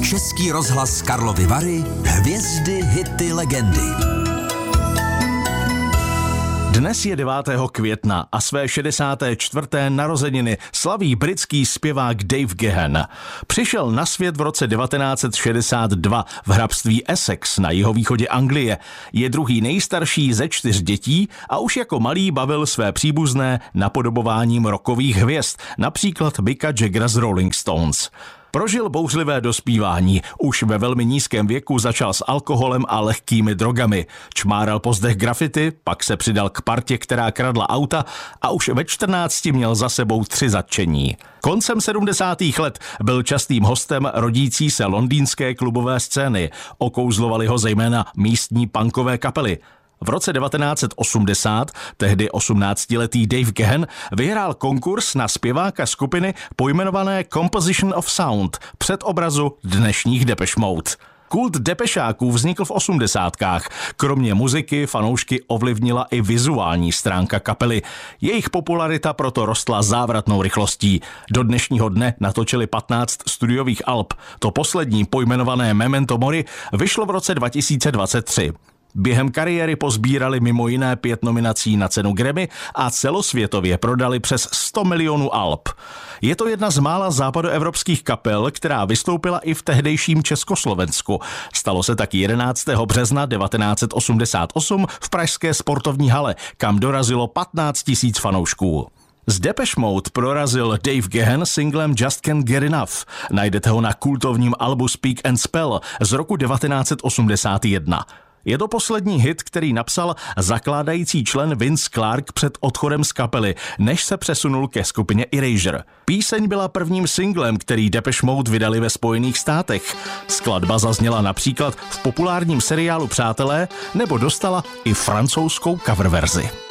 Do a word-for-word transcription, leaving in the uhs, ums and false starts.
Český rozhlas Karlovy Vary, hvězdy, hity, legendy. Dnes je devátého května a své šedesáté čtvrté narozeniny slaví britský zpěvák Dave Gahan. Přišel na svět v roce devatenáct set šedesát dva v hrabství Essex na jihovýchodě Anglie. Je druhý nejstarší ze čtyř dětí a už jako malý bavil své příbuzné napodobováním rockových hvězd, například Micka Jaggera z Rolling Stones. Prožil bouřlivé dospívání, už ve velmi nízkém věku začal s alkoholem a lehkými drogami. Čmáral po zdech grafity, pak se přidal k partě, která kradla auta a už ve čtrnácti měl za sebou tři zatčení. Koncem sedmdesátých let byl častým hostem rodící se londýnské klubové scény. Okouzlovaly ho zejména místní punkové kapely. V roce devatenáct set osmdesát tehdy osmnáctiletý Dave Gahan vyhrál konkurs na zpěváka skupiny pojmenované Composition of Sound před obrazu dnešních Depeche Mode. Kult depešáků vznikl v osmdesátkách. Kromě muziky fanoušky ovlivnila i vizuální stránka kapely. Jejich popularita proto rostla závratnou rychlostí. Do dnešního dne natočili patnáct studiových alb. To poslední, pojmenované Memento Mori, vyšlo v roce dva tisíce dvacet tři. Během kariéry pozbírali mimo jiné pět nominací na cenu Grammy a celosvětově prodali přes sto milionů alb. Je to jedna z mála západoevropských kapel, která vystoupila i v tehdejším Československu. Stalo se tak jedenáctého března devatenáct set osmdesát osm v pražské sportovní hale, kam dorazilo patnáct tisíc fanoušků. Z Depeche Mode prorazil Dave Gahan singlem Just Can't Get Enough. Najdete ho na kultovním albu Speak and Spell z roku devatenáct set osmdesát jedna. Je to poslední hit, který napsal zakládající člen Vince Clarke před odchodem z kapely, než se přesunul ke skupině Erasure. Píseň byla prvním singlem, který Depeche Mode vydali ve Spojených státech. Skladba zazněla například v populárním seriálu Přátelé nebo dostala i francouzskou coververzi.